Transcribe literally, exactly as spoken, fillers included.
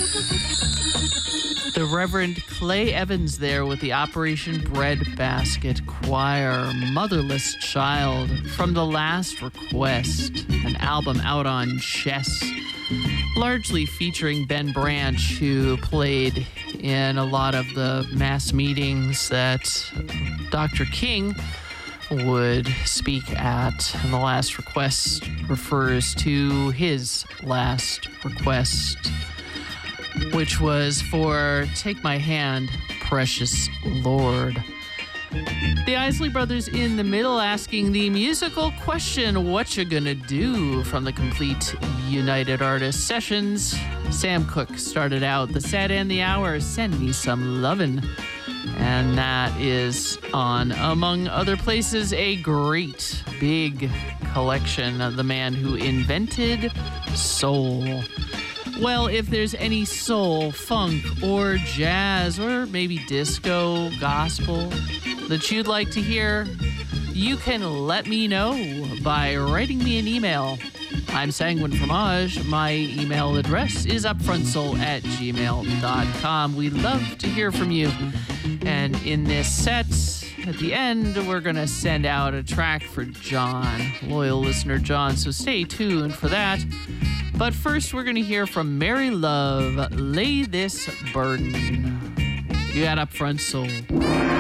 The Reverend Clay Evans there with the Operation Breadbasket Choir, Motherless Child, from The Last Request, an album out on Chess, largely featuring Ben Branch, who played in a lot of the mass meetings that Doctor King would speak at. And The Last Request refers to his last request, which was for Take My Hand, Precious Lord. The Isley Brothers in the middle asking the musical question, what you gonna do, from the Complete United Artists sessions. Sam Cooke started out The Sad and the Hour, Send Me Some Lovin'. And that is on, among other places, a great big collection of the man who invented soul. Well, if there's any soul, funk, or jazz, or maybe disco, gospel that you'd like to hear, you can let me know by writing me an email. I'm Sanguine Fromage. My email address is upfrontsoul at gmail dot com. We love to hear from you. And in this set, at the end, we're going to send out a track for John, loyal listener John, so stay tuned for that. But first, we're going to hear from Mary Love, Lay This Burden. You got Upfront Soul.